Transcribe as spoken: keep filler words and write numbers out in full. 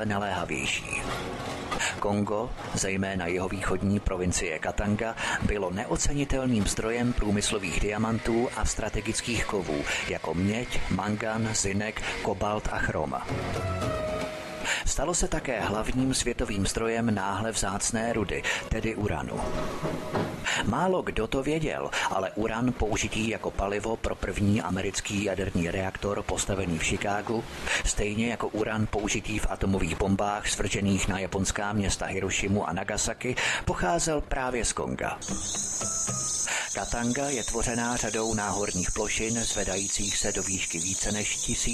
naléhavější. Kongo, zejména jihovýchodní provincie Katanga, bylo neocenitelným zdrojem průmyslových diamantů a strategických kovů, jako měď, mangan, zinek, kobalt a chrom. Stalo se také hlavním světovým zdrojem náhle vzácné rudy, tedy uranu. Málo kdo to věděl, ale uran použitý jako palivo pro první americký jaderný reaktor postavený v Chicagu, stejně jako uran použitý v atomových bombách svržených na japonská města Hirošimu a Nagasaki, pocházel právě z Konga. Katanga je tvořená řadou náhorních plošin zvedajících se do výšky více než tisíc